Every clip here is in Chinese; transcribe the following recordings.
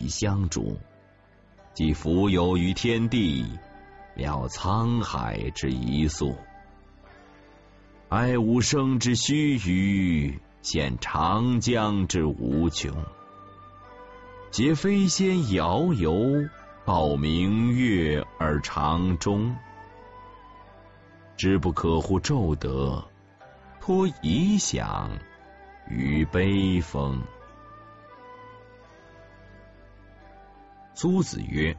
相逐，既浮游于天地，了沧海之一粟。哀吾生之须臾，羡长江之无穷。皆飞仙遥游，抱明月而长终。知不可乎骤得，托遗响于悲风。苏子曰：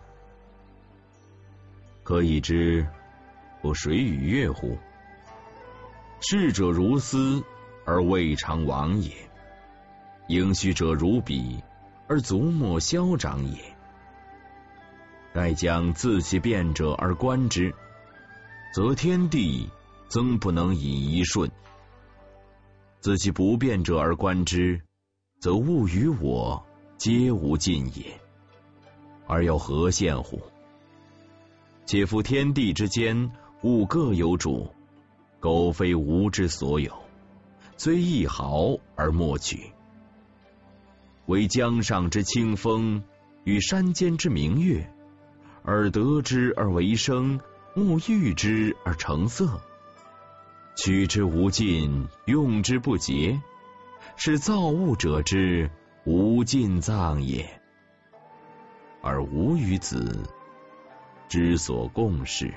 可以知不水与月乎？逝者如斯，而未尝往也；应许者如彼，而足莫消长也。盖将自其变者而观之，则天地曾不能以一瞬；自其不变者而观之，则物与我皆无尽也。而又何羡乎？且夫天地之间，物各有主，苟非吾之所有，虽一毫而莫取。惟江上之清风，与山间之明月，耳得之而为声，目遇之而成色。取之无尽，用之不竭，是造物者之无尽藏也。而吾与子之所共事。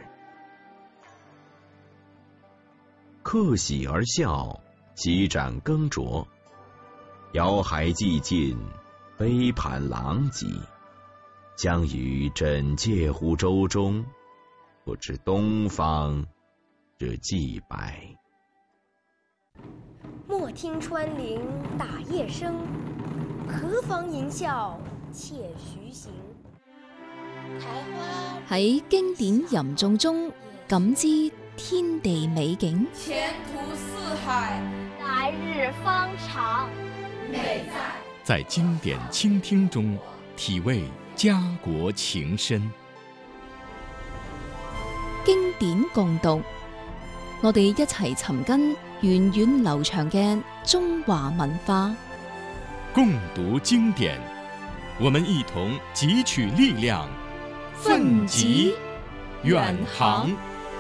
克喜而笑，洗盏更酌，瑶海寂尽，杯盘狼藉。将与枕藉乎舟中，不知东方之既白。 莫听穿林打叶声，何妨吟啸且徐行。 喺經典吟誦中感知天地美景， 前途似海， 來日方長。 美在經典傾聽中體味家國情深。 經典共讀，我哋一齊尋根源遠流長嘅中華文化。 共讀經典，我們一同汲取力量，奮楫遠航。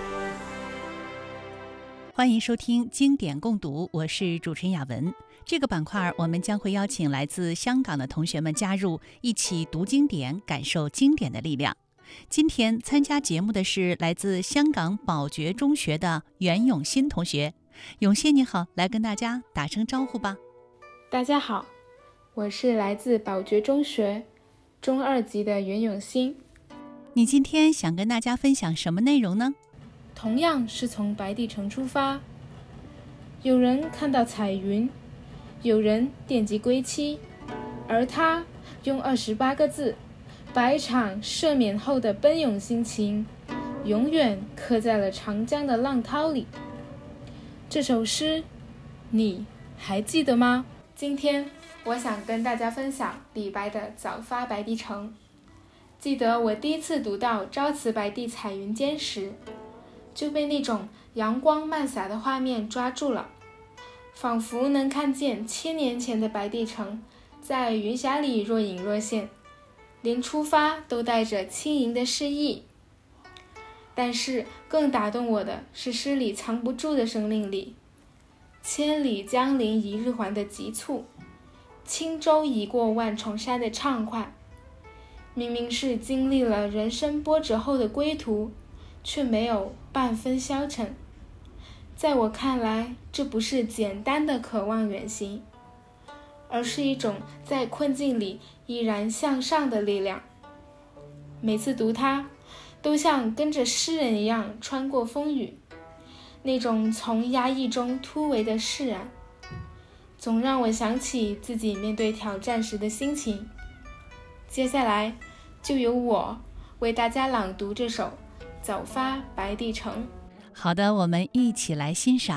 歡迎收聽經典共讀，我是主持人雅文。這個板塊我們將會邀請來自香港的同學們加入，一起讀經典，感受經典的力量。今天參加節目的是來自香港寶覺中學的袁永新同學。永新你好，來跟大家打聲招呼吧。 大家好，我是來自寶覺中學中2級的袁永新。 你今天想跟大家分享什麼內容呢？ 同樣是從白帝城出發，有人看到彩雲，有人惦記歸期，而他用28個字把一場赦免後的奔湧心情永遠刻在了長江的浪濤裡。這首詩你還記得嗎？今天我想跟大家分享李白的《早發白帝城》。記得我第一次讀到朝辭白帝彩雲間時，就被那種陽光漫灑的畫面抓住了，仿佛能看見千年前的白帝城在雲霞裡若隱若現，連出發都帶着輕盈的詩意。但是更打動我的是詩裡藏不住的生命力，千里江陵一日還的急促，輕舟已過萬重山的暢快。明明是經歷了人生波折後的歸途，卻沒有半分消沉。在我看來，這不是簡單的渴望遠行，而是一種在困境裡依然向上的力量。每次讀它，都像跟着詩人一樣穿過風雨，那種從壓抑中突圍的釋然，總讓我想起自己面對挑戰時的心情。接下來就由我為大家朗讀這首《早發白帝城》。 好的，我們一起來欣賞。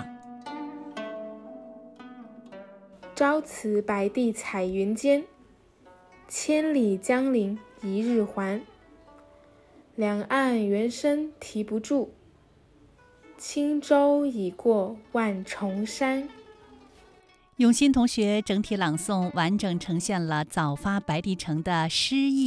朝辭白帝彩雲間，千里江陵一日還。兩岸猿聲啼不住，輕舟已過萬重山。 永新同學整體朗誦完整呈現了《早發白帝城》的詩意